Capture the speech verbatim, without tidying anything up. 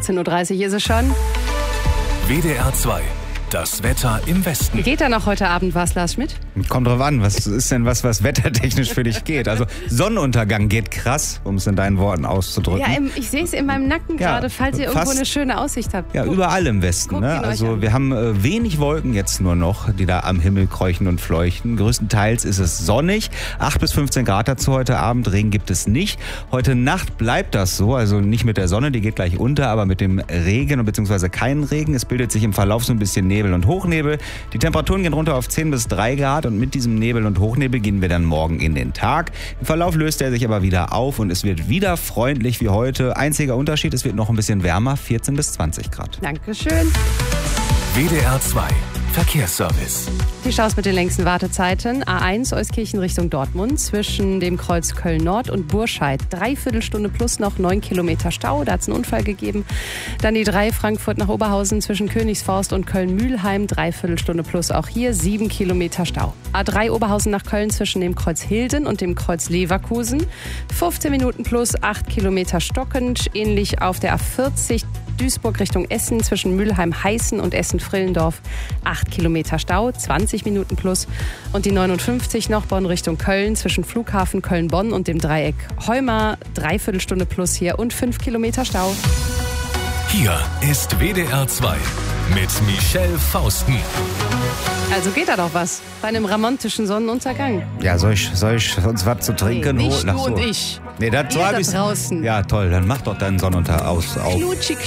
achtzehn Uhr dreißig ist es schon. W D R zwei. Das Wetter im Westen. Wie geht da noch heute Abend was, Lars Schmidt? Kommt drauf an, was ist denn was, was wettertechnisch für dich geht? Also Sonnenuntergang geht krass, um es in deinen Worten auszudrücken. Ja, im, ich sehe es in meinem Nacken Ja, gerade, falls ihr irgendwo fast- eine schöne Aussicht habt. Ja, Guck. überall im Westen. Guckt Ne? ihn euch Also an. wir haben äh, wenig Wolken jetzt nur noch, die da am Himmel kräuchen und fleuchten. Größtenteils ist es sonnig. acht bis fünfzehn Grad dazu heute Abend. Regen gibt es nicht. Heute Nacht bleibt das so. Also nicht mit der Sonne, die geht gleich unter, aber mit dem Regen bzw. keinen Regen. Es bildet sich im Verlauf so ein bisschen Nebel und Hochnebel. Die Temperaturen gehen runter auf zehn bis drei Grad und mit diesem Nebel und Hochnebel gehen wir dann morgen in den Tag. Im Verlauf löst er sich aber wieder auf und es wird wieder freundlich wie heute. Einziger Unterschied, es wird noch ein bisschen wärmer, vierzehn bis zwanzig Grad. Dankeschön. W D R zwei. Verkehrsservice. Die Staus mit den längsten Wartezeiten. A eins Euskirchen Richtung Dortmund zwischen dem Kreuz Köln-Nord und Burscheid. Dreiviertel Stunde plus noch neun Kilometer Stau. Da hat es einen Unfall gegeben. Dann die drei Frankfurt nach Oberhausen zwischen Königsforst und Köln-Mühlheim. Dreiviertel Stunde plus auch hier sieben Kilometer Stau. A drei Oberhausen nach Köln zwischen dem Kreuz Hilden und dem Kreuz Leverkusen. fünfzehn Minuten plus acht Kilometer stockend. Ähnlich auf der A vierzig Duisburg Richtung Essen zwischen Mülheim-Heißen und Essen-Frillendorf. acht Kilometer Stau, zwanzig Minuten plus. Und die neunundfünfzig noch Bonn Richtung Köln zwischen Flughafen Köln-Bonn und dem Dreieck Heuma. Dreiviertel Stunde plus hier und fünf Kilometer Stau. Hier ist W D R zwei mit Michelle Fausten. Also geht da doch was bei einem romantischen Sonnenuntergang. Ja, soll ich, soll ich uns was zu trinken Nee, nicht holen? du Ach so. und ich. Nee, das Ihr war da bis draußen. Ja, toll, dann mach doch deinen Sonnenuntergang aus. Auf. Klutschi